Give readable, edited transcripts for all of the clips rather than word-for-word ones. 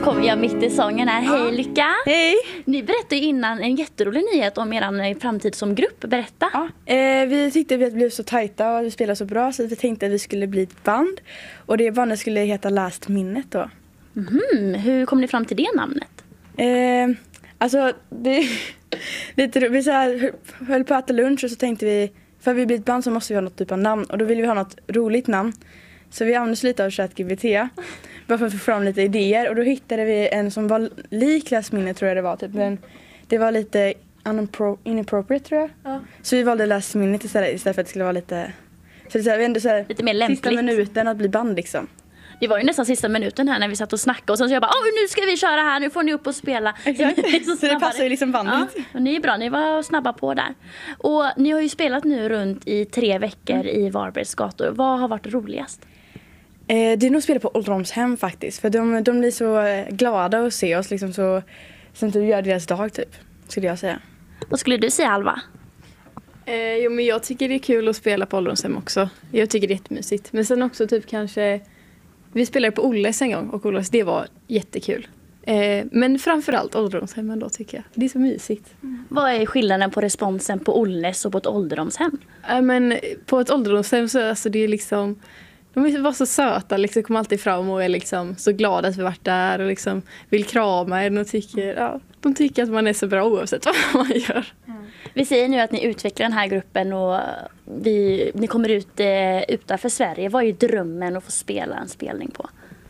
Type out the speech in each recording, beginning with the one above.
kommer jag mitt i sången här. Hej Lycka! Hej! Ni berättade ju innan en jätterolig nyhet om er framtid som grupp. Berätta! Ja, vi tyckte att vi blev så tajta och vi spelade så bra så vi tänkte att vi skulle bli ett band. Och det bandet skulle heta Last Minute då. Hur kom ni fram till det namnet? Alltså, vi så här, höll på att äta lunch och så tänkte vi, för vi blir ett band så måste vi ha något typ av namn. Och då ville vi ha något roligt namn. Så vi använde oss lite av ChatGPT bara för att få fram lite idéer. Och då hittade vi en som var lik Last Minute tror jag det var. Typ. Men det var lite inappropriate tror jag. Ja. Så vi valde Last Minute istället för att det skulle vara lite... Så det är ändå så här, lite mer lämpligt. Sista minuten att bli band liksom. Det var ju nästan sista minuten här när vi satt och snackade. Och sen så jag bara, nu ska vi köra här, nu får ni upp och spela. Så det passar ju liksom bandet. Ja, och ni är bra, ni var snabba på där. Och ni har ju spelat nu runt i 3 veckor i Varbergs gator. Vad har varit roligast? Det är nog att spela på ålderdomshem faktiskt. För de blir så glada att se oss liksom så du gör deras dag typ, skulle jag säga. Vad skulle du säga Alva? Men jag tycker det är kul att spela på ålderdomshem också. Jag tycker det är jättemysigt. Men sen också typ kanske... Vi spelade på Olles en gång och Olles, det var jättekul. Men framförallt ålderdomshemmen då tycker jag. Det är så mysigt. Vad är skillnaden på responsen på Olles och på ett ålderdomshem? Men på ett ålderdomshem så alltså, det är liksom... De var så söta, liksom, kom alltid fram och är liksom så glada att vi varit där och liksom vill krama en och de tycker att man är så bra oavsett vad man gör. Vi säger nu att ni utvecklar den här gruppen och ni kommer ut utanför Sverige. Vad är drömmen att få spela en spelning på?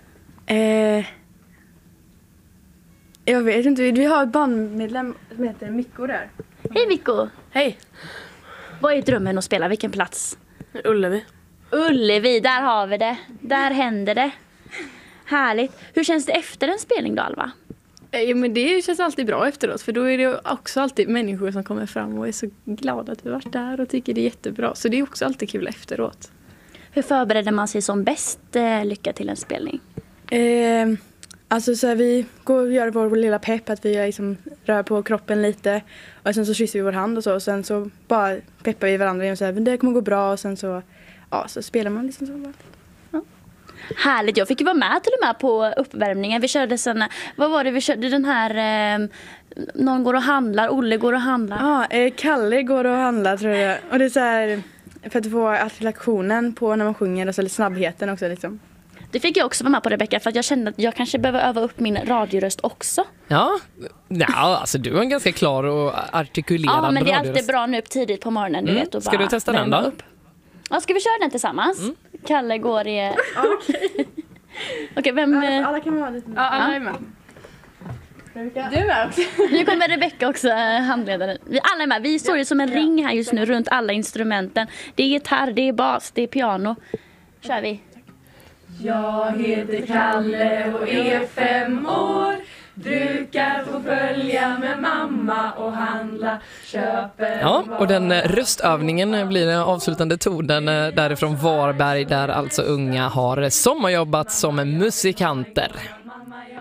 Jag vet inte, vi har ett bandmedlem som heter Mikko där. Hej Mikko! Hej! Vad är drömmen att spela? Vilken plats? Ullevi, där har vi det. Där händer det. Härligt. Hur känns det efter en spelning då, Alva? Ja, men det känns alltid bra efteråt. För då är det också alltid människor som kommer fram och är så glada att vi varit där och tycker det är jättebra. Så det är också alltid kul efteråt. Hur förbereder man sig som bäst lycka till en spelning? Alltså så här, vi går och gör vår lilla pepp att vi liksom rör på kroppen lite. Och sen så kysser vi vår hand och så. Och sen så bara peppar vi varandra och säger det kommer gå bra. Och sen så... Ja, så spelar man liksom så bara. Ja. Härligt, jag fick ju vara med till och med på uppvärmningen. Vi körde sen, vad var det vi körde den här, någon går och handlar, Olle går och handlar. Ja, Kalle går och handlar tror jag. Och det är så här, för att få attraktionen på när man sjunger och så lite snabbheten också liksom. Det fick jag också vara med på Rebecca för att jag kände att jag kanske behöver öva upp min radioröst också. Ja, alltså du har en ganska klar och artikulerad radioröst. Ja, men det är alltid bra nu upp tidigt på morgonen, du vet. Och ska du testa den då? Ja, ska vi köra den tillsammans? Kalle går i... Okej, vem... Alla kan vara lite... Ja, alla är med. Rebecca. Du är med också. Nu kommer Rebecca också, handledaren. Vi alla är med. Vi står ju som en ring här just nu runt alla instrumenten. Det är gitarr, det är bas, det är piano. Kör vi. Jag heter Kalle och är 5 år. Brukar få följa med mamma och handla, köper. Ja, och den röstövningen blir den avslutande tonen därifrån Varberg där alltså unga har sommarjobbat som musikanter.